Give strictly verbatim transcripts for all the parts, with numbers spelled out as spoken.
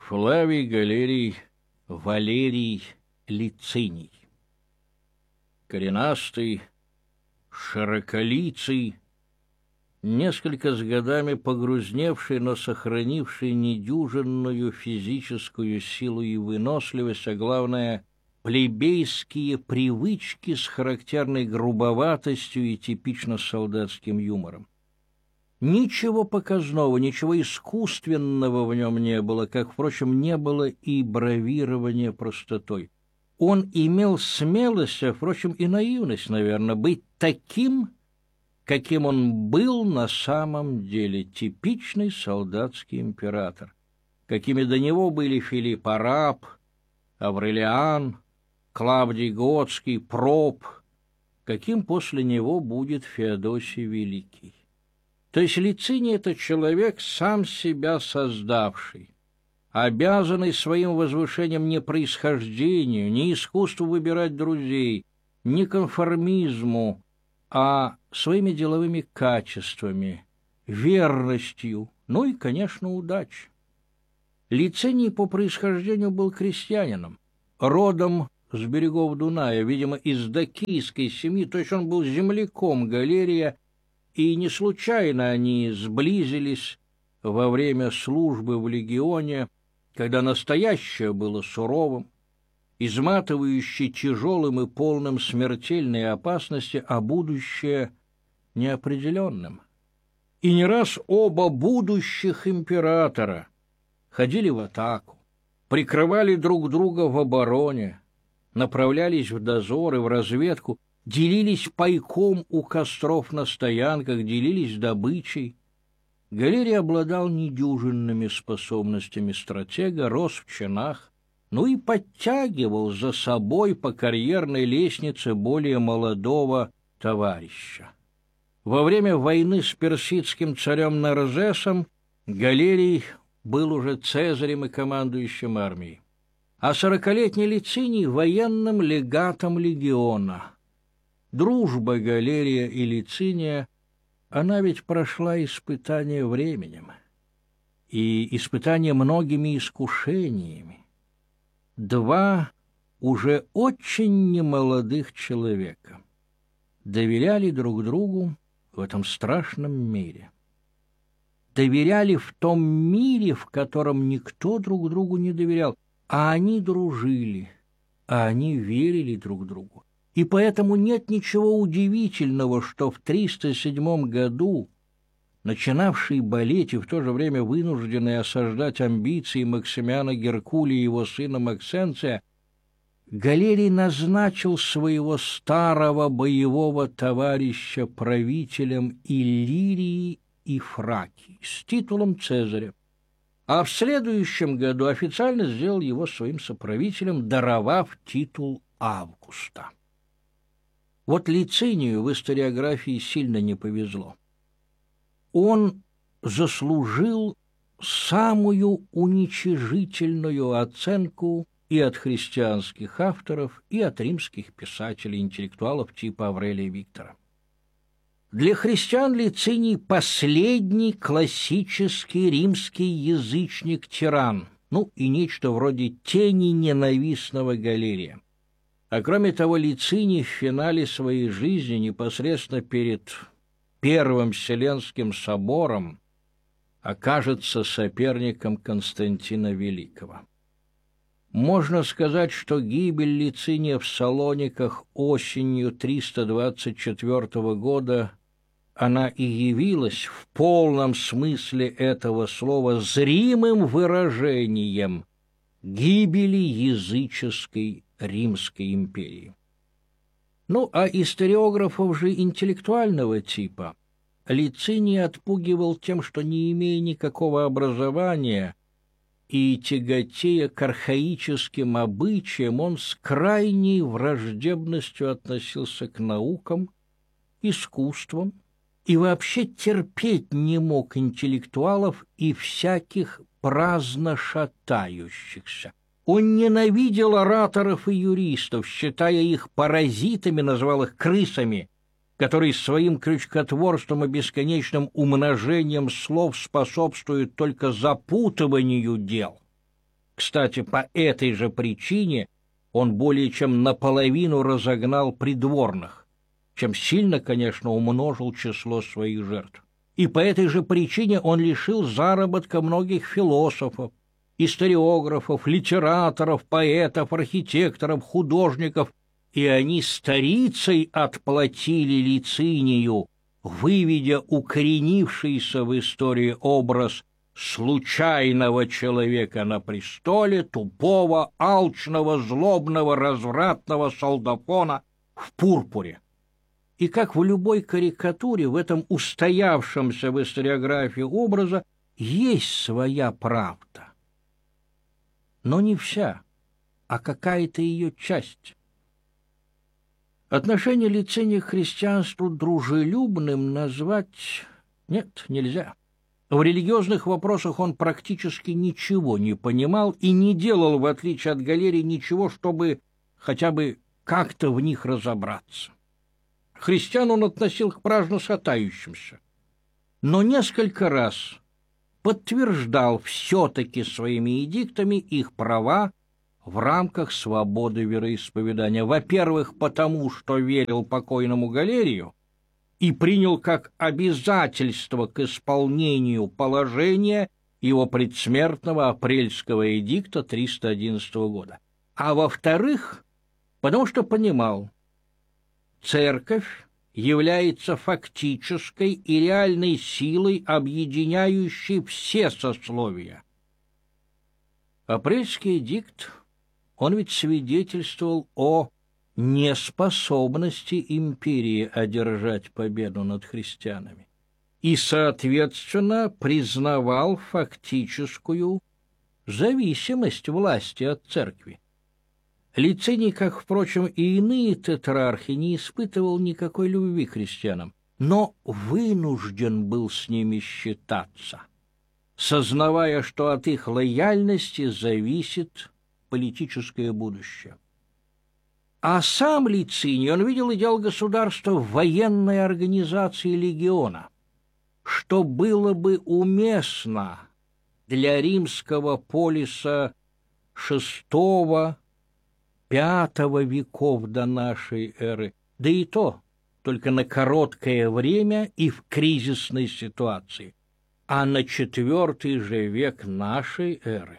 Флавий Галерий Валерий Лициний. Коренастый, широколицый, несколько с годами погрузневший, но сохранивший недюжинную физическую силу и выносливость, а главное — плебейские привычки с характерной грубоватостью и типично солдатским юмором. Ничего показного, ничего искусственного в нем не было, как, впрочем, не было и бравирования простотой. Он имел смелость, а, впрочем, и наивность, наверное, быть таким, каким он был на самом деле, типичный солдатский император, какими до него были Филипп Араб, Аврелиан, Клавдий Готский, Проб, каким после него будет Феодосий Великий. То есть Лициний — это человек, сам себя создавший, обязанный своим возвышением не происхождению, не искусству выбирать друзей, не конформизму, а своими деловыми качествами, верностью, ну и, конечно, удачей. Лициний по происхождению был крестьянином, родом с берегов Дуная, видимо, из дакийской семьи, то есть он был земляком Галерия, и не случайно они сблизились во время службы в легионе, когда настоящее было суровым, изматывающе тяжелым и полным смертельной опасности, а будущее неопределенным. И не раз оба будущих императора ходили в атаку, прикрывали друг друга в обороне, направлялись в дозор и в разведку, делились пайком у костров на стоянках, делились добычей. Галерий обладал недюжинными способностями стратега, рос в чинах, ну и подтягивал за собой по карьерной лестнице более молодого товарища. Во время войны с персидским царем Нарзесом Галерий был уже цезарем и командующим армией, а сорокалетний Лициний — военным легатом легиона. Дружба Галерия и Лициния, она ведь прошла испытание временем и испытание многими искушениями. Два уже очень немолодых человека доверяли друг другу в этом страшном мире. Доверяли в том мире, в котором никто друг другу не доверял, а они дружили, а они верили друг другу. И поэтому нет ничего удивительного, что в триста седьмом году, начинавший болеть и в то же время вынужденный осаждать амбиции Максимиана Геркулия и его сына Максенция, Галерий назначил своего старого боевого товарища правителем Иллирии и Фракии с титулом Цезаря, а в следующем году официально сделал его своим соправителем, даровав титул Августа. Вот Лицинию в историографии сильно не повезло. Он заслужил самую уничижительную оценку и от христианских авторов, и от римских писателей, интеллектуалов типа Аврелия Виктора. Для христиан Лициний — последний классический римский язычник-тиран, ну и нечто вроде тени ненавистного Галерия. А кроме того, Лициний в финале своей жизни, непосредственно перед Первым Вселенским собором, окажется соперником Константина Великого. Можно сказать, что гибель Лициния в Салониках осенью триста двадцать четвёртого года, она и явилась в полном смысле этого слова зримым выражением гибели языческой Римской империи. Ну, а историографов же интеллектуального типа Лициний отпугивал тем, что, не имея никакого образования и тяготея к архаическим обычаям, он с крайней враждебностью относился к наукам, искусствам и вообще терпеть не мог интеллектуалов и всяких праздно шатающихся. Он ненавидел ораторов и юристов, считая их паразитами, назвал их крысами, которые своим крючкотворством и бесконечным умножением слов способствуют только запутыванию дел. Кстати, по этой же причине он более чем наполовину разогнал придворных, чем сильно, конечно, умножил число своих жертв. И по этой же причине он лишил заработка многих философов, историографов, литераторов, поэтов, архитекторов, художников, и они старицей отплатили Лицинию, выведя укоренившийся в истории образ случайного человека на престоле, тупого, алчного, злобного, развратного солдафона в пурпуре. И как в любой карикатуре, в этом устоявшемся в историографии образа есть своя правда. Но не вся, а какая-то ее часть. Отношение Лициния к христианству дружелюбным назвать нет, нельзя. В религиозных вопросах он практически ничего не понимал и не делал, в отличие от Галерии, ничего, чтобы хотя бы как-то в них разобраться. Христиан он относил к праздно шатающимся, но несколько раз подтверждал все-таки своими эдиктами их права в рамках свободы вероисповедания. Во-первых, потому что верил покойному Галерию и принял как обязательство к исполнению положения его предсмертного апрельского эдикта триста одиннадцатого года. А во-вторых, потому что понимал, Церковь является фактической и реальной силой, объединяющей все сословия. Апрельский эдикт, он ведь свидетельствовал о неспособности империи одержать победу над христианами и, соответственно, признавал фактическую зависимость власти от церкви. Лициний, как, впрочем, и иные тетрархи, не испытывал никакой любви к христианам, но вынужден был с ними считаться, сознавая, что от их лояльности зависит политическое будущее. А сам Лициний, он видел идеал государства в военной организации легиона, что было бы уместно для римского полиса шестого пятого веков до нашей эры, да и то только на короткое время и в кризисной ситуации, а на четвертый же век нашей эры.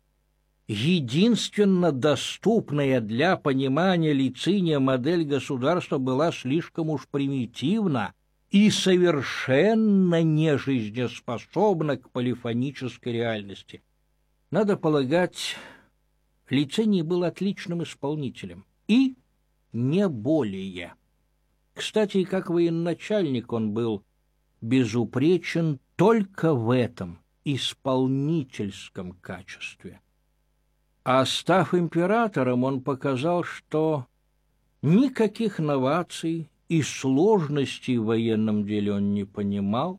Единственно доступная для понимания Лициния модель государства была слишком уж примитивна и совершенно нежизнеспособна к полифонической реальности. Надо полагать, Лициний был отличным исполнителем, и не более. Кстати, и как военачальник он был безупречен только в этом исполнительском качестве. А став императором, он показал, что никаких новаций и сложностей в военном деле он не понимал,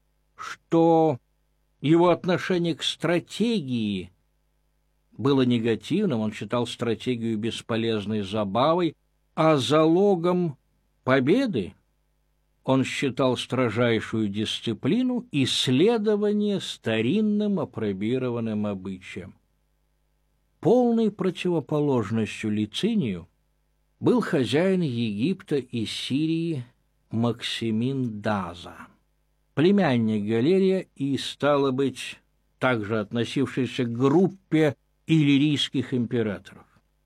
что его отношение к стратегии было негативным, он считал стратегию бесполезной забавой, а залогом победы он считал строжайшую дисциплину и следование старинным апробированным обычаям. Полной противоположностью Лицинию был хозяин Египта и Сирии Максимин Даза, племянник Галерия и, стало быть, также относившийся к группе иллирийских императоров.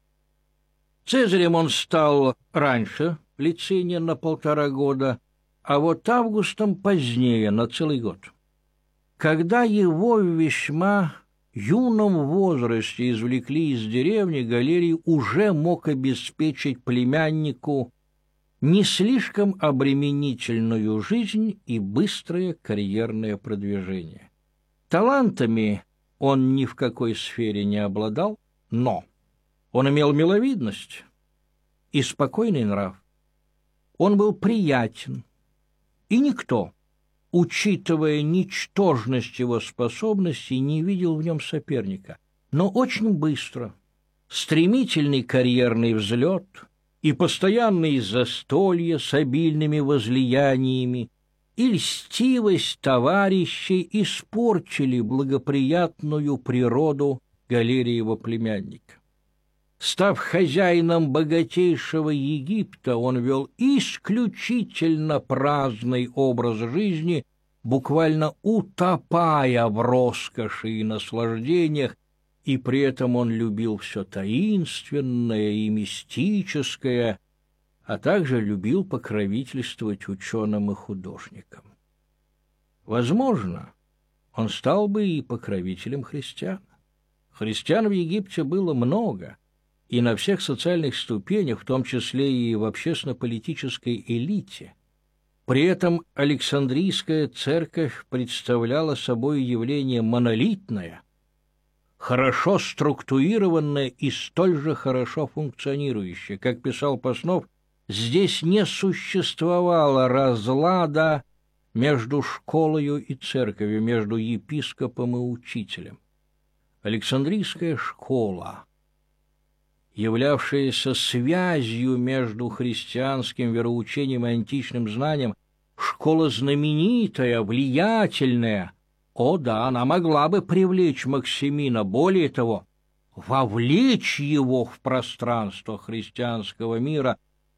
Цезарем он стал раньше Лициния на полтора года, а вот Августом позднее, на целый год. Когда его в весьма юном возрасте извлекли из деревни, Галерий уже мог обеспечить племяннику не слишком обременительную жизнь и быстрое карьерное продвижение. Талантами он ни в какой сфере не обладал, но он имел миловидность и спокойный нрав. Он был приятен, и никто, учитывая ничтожность его способностей, не видел в нем соперника. Но очень быстро стремительный карьерный взлет и постоянные застолья с обильными возлияниями и льстивость товарищей испортили благоприятную природу Галериева племянника. Став хозяином богатейшего Египта, он вел исключительно праздный образ жизни, буквально утопая в роскоши и наслаждениях, и при этом он любил все таинственное и мистическое, а также любил покровительствовать ученым и художникам. Возможно, он стал бы и покровителем христиан. Христиан в Египте было много, и на всех социальных ступенях, в том числе и в общественно-политической элите. При этом Александрийская церковь представляла собой явление монолитное, хорошо структурированное и столь же хорошо функционирующее. Как писал Паснов, здесь не существовало разлада между школою и церковью, между епископом и учителем. Александрийская школа, являвшаяся связью между христианским вероучением и античным знанием, школа знаменитая, влиятельная, о да, она могла бы привлечь Максимина, более того, вовлечь его в пространство христианского мира,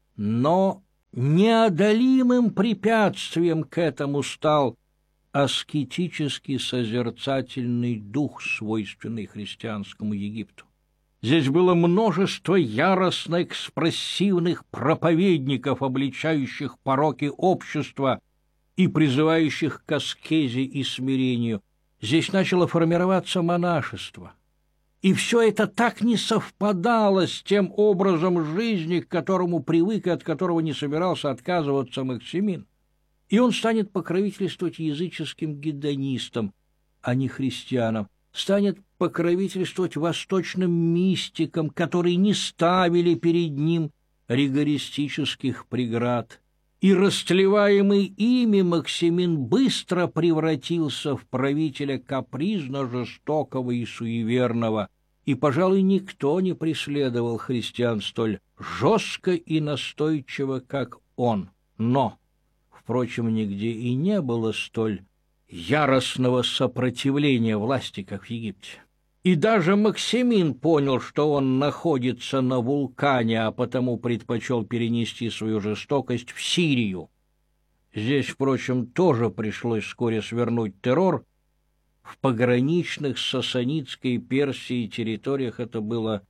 но неодолимым препятствием к этому стал аскетический созерцательный дух, свойственный христианскому Египту. Здесь было множество яростно экспрессивных проповедников, обличающих пороки общества и призывающих к аскезе и смирению. Здесь начало формироваться монашество. И все это так не совпадало с тем образом жизни, к которому привык и от которого не собирался отказываться Максимин. И он станет покровительствовать языческим гедонистам, а не христианам, станет покровительствовать восточным мистикам, которые не ставили перед ним ригористических преград. И растлеваемый ими Максимин быстро превратился в правителя капризно-жестокого и суеверного, и, пожалуй, никто не преследовал христиан столь жестко и настойчиво, как он. Но, впрочем, нигде и не было столь яростного сопротивления власти, как в Египте. И даже Максимин понял, что он находится на вулкане, а потому предпочел перенести свою жестокость в Сирию. Здесь, впрочем, тоже пришлось вскоре свернуть террор. В пограничных с Сасанидской Персией территориях это было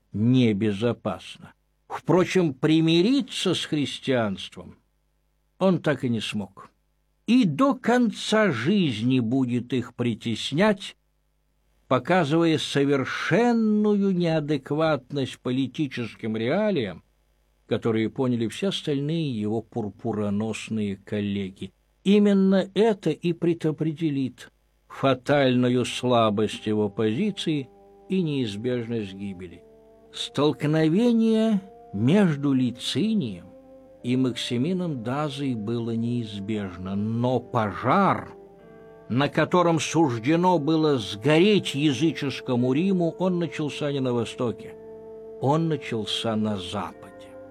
небезопасно. Впрочем, примириться с христианством он так и не смог. И до конца жизни будет их притеснять, показывая совершенную неадекватность политическим реалиям, которые поняли все остальные его пурпуроносные коллеги. Именно это и предопределит фатальную слабость его позиции и неизбежность гибели. Столкновение между Лицинием и Максимином Дазой было неизбежно, но пожар, на котором суждено было сгореть языческому Риму, он начался не на Востоке, он начался на Западе.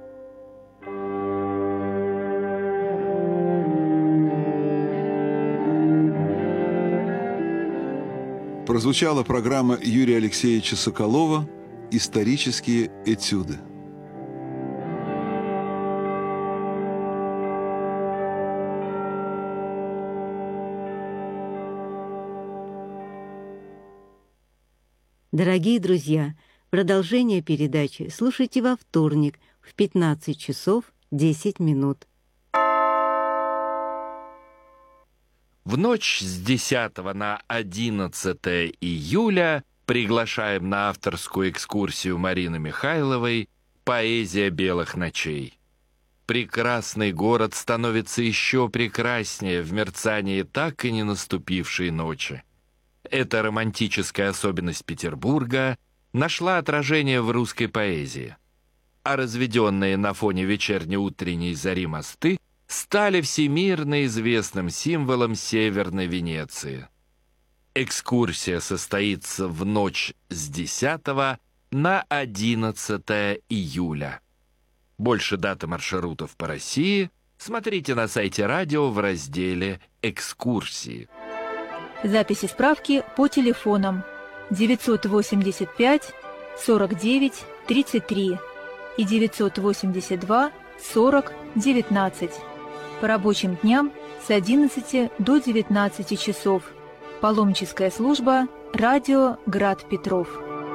Прозвучала программа Юрия Алексеевича Соколова «Исторические этюды». Дорогие друзья, продолжение передачи слушайте во вторник в пятнадцать часов десять минут. В ночь с десятого на одиннадцатое июля приглашаем на авторскую экскурсию Марины Михайловой «Поэзия белых ночей». Прекрасный город становится еще прекраснее в мерцании так и не наступившей ночи. Эта романтическая особенность Петербурга нашла отражение в русской поэзии, а разведенные на фоне вечерне-утренней зари мосты стали всемирно известным символом Северной Венеции. Экскурсия состоится в ночь с десятого на одиннадцатое июля. Больше дат и маршрутов по России смотрите на сайте радио в разделе «Экскурсии». Записи справки по телефонам девятьсот восемьдесят пять сорок девять тридцать три и девятьсот восемьдесят два сорок девятнадцать. По рабочим дням с одиннадцати до девятнадцати часов. Паломническая служба «Радио Град Петров».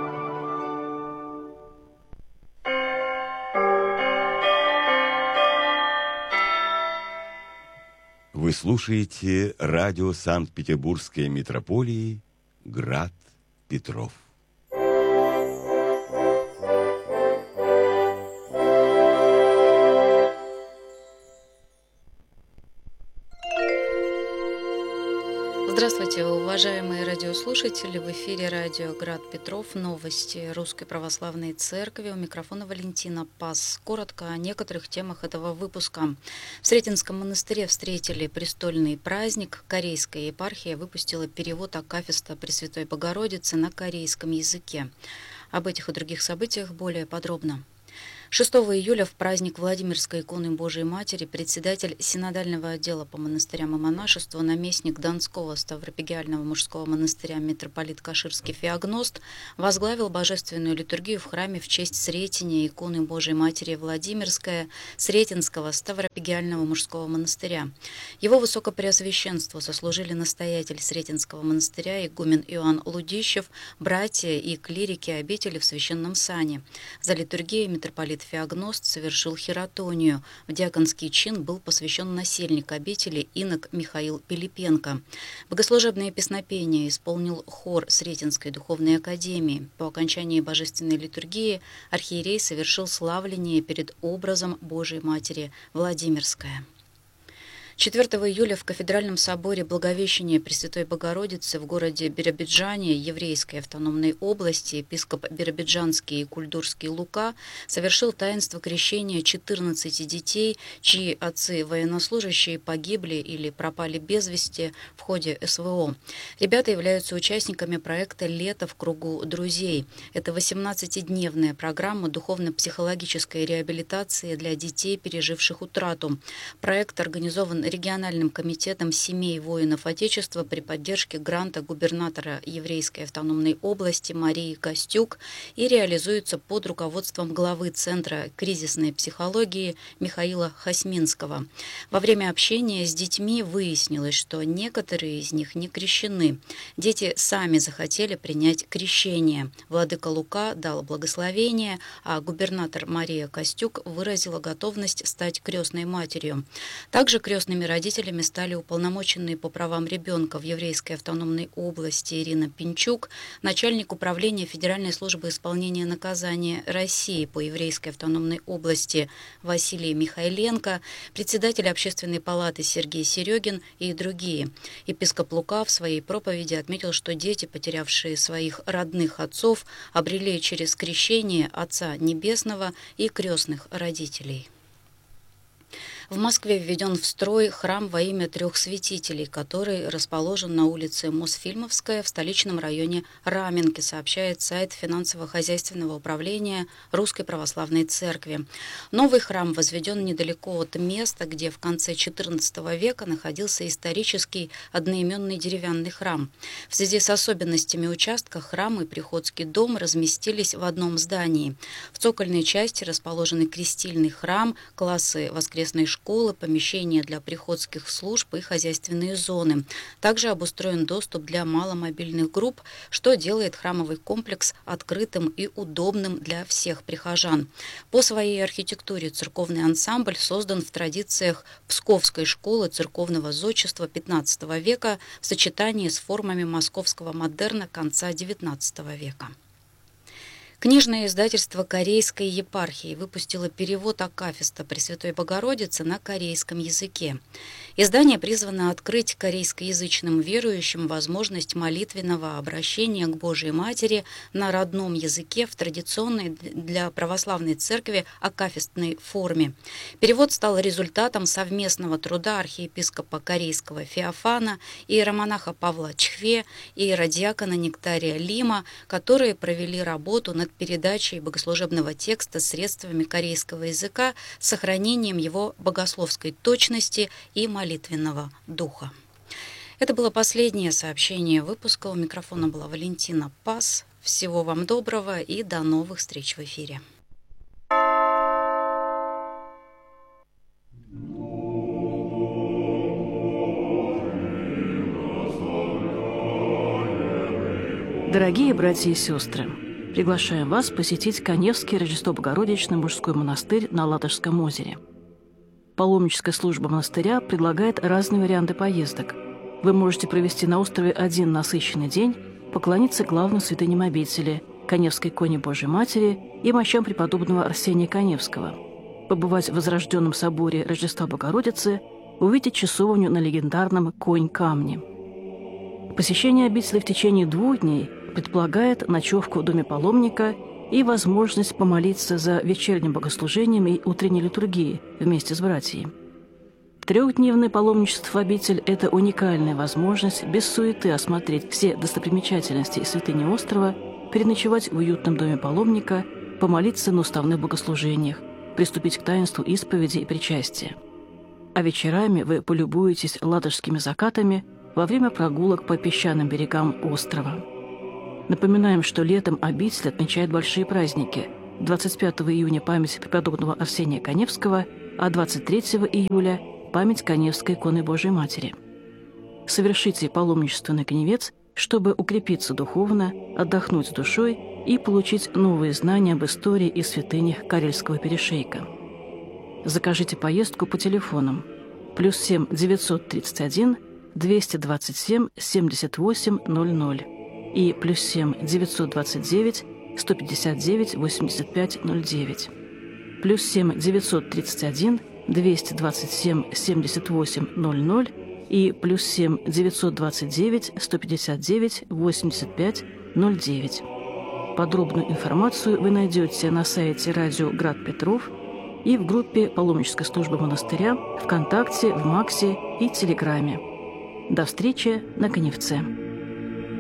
Вы слушаете радио Санкт-Петербургской митрополии «Град Петров». Здравствуйте, уважаемые радиослушатели! В эфире радио «Град Петров». Новости Русской Православной Церкви. У микрофона Валентина Пас. Коротко о некоторых темах этого выпуска. В Сретенском монастыре встретили престольный праздник. Корейская епархия выпустила перевод акафиста Пресвятой Богородицы на корейском языке. Об этих и других событиях более подробно. шестого июля в праздник Владимирской иконы Божией Матери председатель синодального отдела по монастырям и монашеству, наместник Донского Ставропигиального мужского монастыря митрополит Каширский Феогност возглавил божественную литургию в храме в честь Сретения иконы Божией Матери Владимирская Сретенского Ставропигиального мужского монастыря. Его высокопреосвященству сослужили настоятель Сретенского монастыря игумен Иоанн Лудищев, братья и клирики обители в священном сане. За литургией митрополит Феогност совершил хиратонию. В диаконский чин был посвящен насельник обители инок Михаил Пилипенко. Богослужебное песнопение исполнил хор Сретенской духовной академии. По окончании божественной литургии архиерей совершил славление перед образом Божией Матери Владимирская. четвёртого июля в Кафедральном соборе Благовещения Пресвятой Богородицы в городе Биробиджане Еврейской автономной области епископ биробиджанский и кульдурский Лука совершил таинство крещения четырнадцати детей, чьи отцы военнослужащие погибли или пропали без вести в ходе эс вэ о. Ребята являются участниками проекта «Лето в кругу друзей». Это восемнадцатидневная программа духовно-психологической реабилитации для детей, переживших утрату. Проект организован региональным комитетом семей воинов Отечества при поддержке гранта губернатора Еврейской автономной области Марии Костюк и реализуется под руководством главы Центра кризисной психологии Михаила Хасминского. Во время общения с детьми выяснилось, что некоторые из них не крещены. Дети сами захотели принять крещение. Владыка Лука дал благословение, а губернатор Мария Костюк выразила готовность стать крестной матерью. Также крестными родителями стали уполномоченные по правам ребенка в Еврейской автономной области Ирина Пинчук, начальник управления Федеральной службы исполнения наказания России по Еврейской автономной области Василий Михайленко, председатель Общественной палаты Сергей Серегин и другие. Епископ Лука в своей проповеди отметил, что дети, потерявшие своих родных отцов, обрели через крещение Отца Небесного и крестных родителей. В Москве введен в строй храм во имя трех святителей, который расположен на улице Мосфильмовская в столичном районе Раменки, сообщает сайт финансово-хозяйственного управления Русской Православной Церкви. Новый храм возведен недалеко от места, где в конце четырнадцатого века находился исторический одноименный деревянный храм. В связи с особенностями участка храм и приходский дом разместились в одном здании. В цокольной части расположены крестильный храм, классы воскресной школы, школы, помещения для приходских служб и хозяйственные зоны. Также обустроен доступ для маломобильных групп, что делает храмовый комплекс открытым и удобным для всех прихожан. По своей архитектуре церковный ансамбль создан в традициях Псковской школы церковного зодчества пятнадцатого века в сочетании с формами московского модерна конца девятнадцатого века. Книжное издательство Корейской епархии выпустило перевод акафиста Пресвятой Богородицы на корейском языке. Издание призвано открыть корейскоязычным верующим возможность молитвенного обращения к Божией Матери на родном языке в традиционной для православной церкви акафистной форме. Перевод стал результатом совместного труда архиепископа Корейского Феофана, иеромонаха Павла Чхве и иеродиакона Нектария Лима, которые провели работу над передачей богослужебного текста средствами корейского языка с сохранением его богословской точности и молитвенного духа. Это было последнее сообщение выпуска. У микрофона была Валентина Пас. Всего вам доброго и до новых встреч в эфире. Дорогие братья и сестры, приглашаем вас посетить Каневский Рождество-Богородичный мужской монастырь на Ладожском озере. Паломническая служба монастыря предлагает разные варианты поездок. Вы можете провести на острове один насыщенный день, поклониться главным святыням обители – Каневской иконе Божией Матери и мощам преподобного Арсения Каневского, побывать в Возрожденном соборе Рождества Богородицы, увидеть часовню на легендарном Конь-камне. Посещение обители в течение двух дней предполагает ночевку в доме паломника и возможность помолиться за вечерним богослужением и утренней литургией вместе с братьями. Трехдневное паломничество в обитель – это уникальная возможность без суеты осмотреть все достопримечательности и святыни острова, переночевать в уютном доме паломника, помолиться на уставных богослужениях, приступить к таинству исповеди и причастия. А вечерами вы полюбуетесь ладожскими закатами во время прогулок по песчаным берегам острова. Напоминаем, что летом обитель отмечает большие праздники. двадцать пятого июня – память преподобного Арсения Каневского, а двадцать третьего июля – память Каневской иконы Божией Матери. Совершите паломничество на Каневец, чтобы укрепиться духовно, отдохнуть душой и получить новые знания об истории и святынях Карельского перешейка. Закажите поездку по телефонам плюс семь девятьсот тридцать один двести двадцать семь семьдесят восемь ноль ноль и плюс семь девятьсот двадцать девять сто пятьдесят девять восемьдесят пять ноль девять, плюс семь девятьсот тридцать один двести двадцать семь семьдесят восемь ноль ноль и плюс семь девятьсот двадцать девять сто пятьдесят девять восемьдесят пять ноль девять. Подробную информацию вы найдете на сайте радио «Град Петров» и в группе паломнической службы монастыря ВКонтакте, в Максе и Телеграме. До встречи на Каневце.